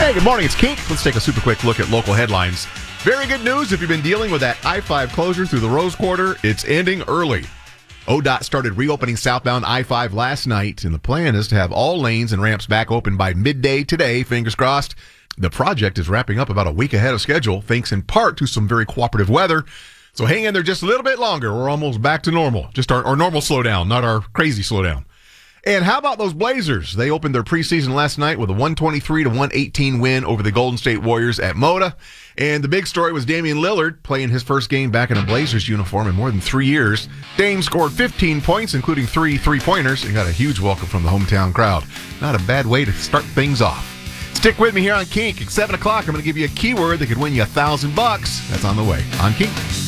Hey, good morning. It's Kink. Let's take a super quick look at local headlines. Very good news if you've been dealing with that I-5 closure through the Rose Quarter. It's ending early. ODOT started reopening southbound I-5 last night, and the plan is to have all lanes and ramps back open by midday today, fingers crossed. The project is wrapping up about a week ahead of schedule, thanks in part to some very cooperative weather. So hang in there just a little bit longer. We're almost back to normal. Just our normal slowdown, not our crazy slowdown. And how about those Blazers? They opened their preseason last night with a 123-118 win over the Golden State Warriors at Moda. And the big story was Damian Lillard playing his first game back in a Blazers uniform in more than 3 years. Dame scored 15 points, including 3 three-pointers, and got a huge welcome from the hometown crowd. Not a bad way to start things off. Stick with me here on Kink. At 7 o'clock, I'm going to give you a keyword that could win you $1,000. That's on the way on Kink.